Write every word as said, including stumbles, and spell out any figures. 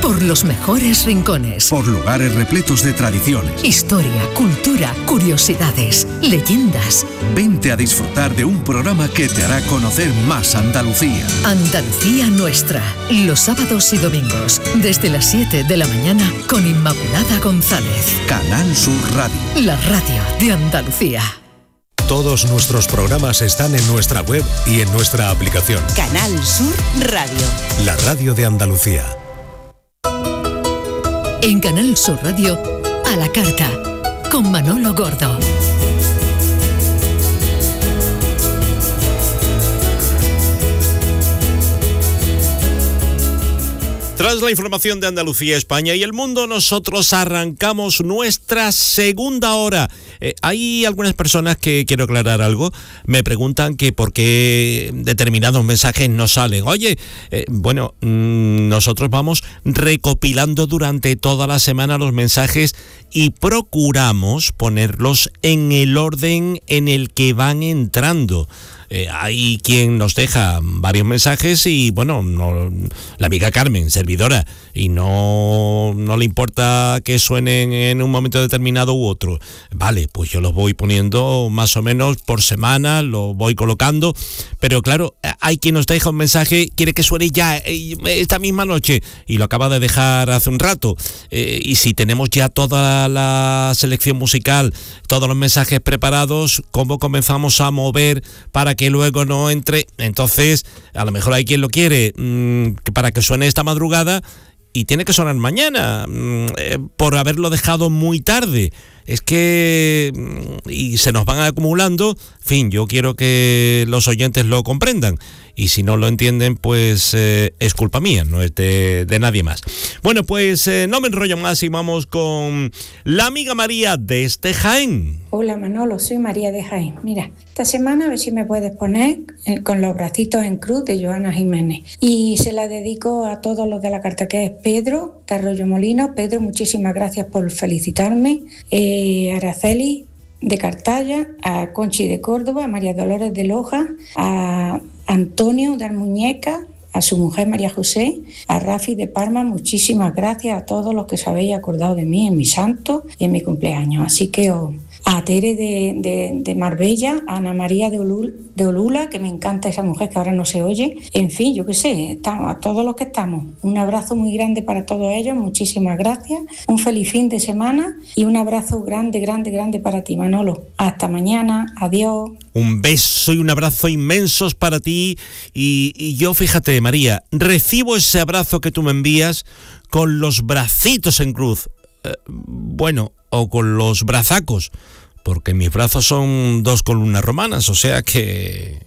por los mejores rincones, por lugares repletos de tradiciones, historia, cultura, curiosidades, leyendas. Vente a disfrutar de un programa que te hará conocer más Andalucía. Andalucía Nuestra, los sábados y domingos, desde las siete de la mañana, con Inmaculada González. Canal Sur Radio. La radio de Andalucía. Todos nuestros programas están en nuestra web y en nuestra aplicación. Canal Sur Radio. La radio de Andalucía. En Canal Sur Radio, a la carta, con Manolo Gordo. Tras la información de Andalucía, España y el mundo, nosotros arrancamos nuestra segunda hora. Eh, hay algunas personas que, quiero aclarar algo, me preguntan que por qué determinados mensajes no salen. Oye, eh, bueno, mmm, nosotros vamos recopilando durante toda la semana los mensajes y procuramos ponerlos en el orden en el que van entrando. Eh, hay quien nos deja varios mensajes y bueno, no, la amiga Carmen, servidora, y no, no le importa que suenen en un momento determinado u otro. Vale, pues yo los voy poniendo más o menos por semana, los voy colocando, pero claro, hay quien nos deja un mensaje, quiere que suene ya esta misma noche y lo acaba de dejar hace un rato. Eh, y si tenemos ya toda la selección musical, todos los mensajes preparados, ¿cómo comenzamos a mover para que luego no entre? Entonces, a lo mejor hay quien lo quiere mmm, para que suene esta madrugada y tiene que sonar mañana mmm, eh, por haberlo dejado muy tarde. Es que mmm, y se nos van acumulando. En fin, yo quiero que los oyentes lo comprendan. Y si no lo entienden, pues eh, es culpa mía, no es de, de nadie más. Bueno, pues eh, no me enrollo más y vamos con la amiga María desde Jaén. Hola Manolo, soy María de Jaén. Mira, esta semana a ver si me puedes poner eh, con los bracitos en cruz de Joana Jiménez. Y se la dedico a todos los de la carta, que es Pedro de Arroyo Molino. Pedro, muchísimas gracias por felicitarme. Eh, Araceli de Cartaya, a Conchi de Córdoba, a María Dolores de Loja, a Antonio de Almuñeca, a su mujer María José, a Rafi de Parma. Muchísimas gracias a todos los que os habéis acordado de mí en mi santo y en mi cumpleaños. Así que oh, a Tere de, de, de Marbella, a Ana María de, Olul, de Olula, que me encanta esa mujer que ahora no se oye. En fin, yo qué sé, estamos, a todos los que estamos. Un abrazo muy grande para todos ellos, muchísimas gracias. Un feliz fin de semana y un abrazo grande, grande, grande para ti, Manolo. Hasta mañana, adiós. Un beso y un abrazo inmensos para ti. Y, y yo, fíjate, María, recibo ese abrazo que tú me envías con los bracitos en cruz. Eh, bueno, o con los brazacos, porque mis brazos son dos columnas romanas, o sea que